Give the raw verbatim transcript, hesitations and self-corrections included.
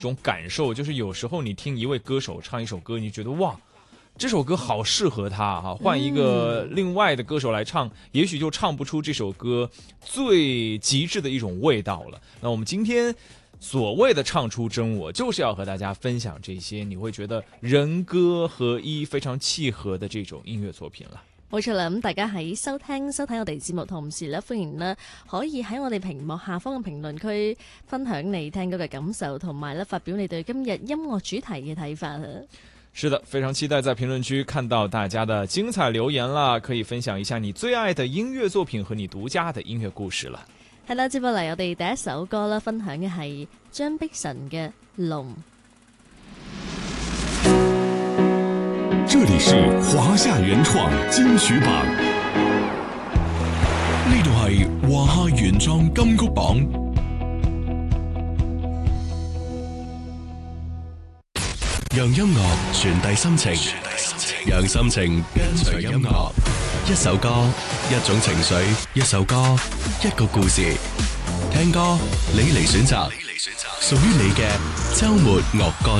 种感受，就是有时候你听一位歌手唱一首歌，你觉得哇，这首歌好适合他哈，换一个另外的歌手来唱，也许就唱不出这首歌最极致的一种味道了。那我们今天所谓的唱出真我，就是要和大家分享这些你会觉得人歌合一、非常契合的這種音樂作品啦。 冇錯啦，咁大家喺收聽收睇我哋節目同時咧，歡迎咧可以喺我哋屏幕下方嘅評論區分享你聽歌嘅感受，同埋咧發表你對今日音樂主題嘅睇法啊！ 是的，非常期待在評論區看到大家的精彩留言啦，可以分享一下你最愛的音樂作品和你獨家的音樂故事啦。 係啦，接落嚟我哋第一首歌啦，分享嘅係張碧晨嘅《龍》。 這裡是華夏原創金曲榜，呢度係華夏原創金曲榜。讓音樂傳遞心情，讓心情跟隨音樂。一首歌，一種情緒；一首歌，一個故事。聽歌，你嚟選擇，屬於你嘅週末樂歌。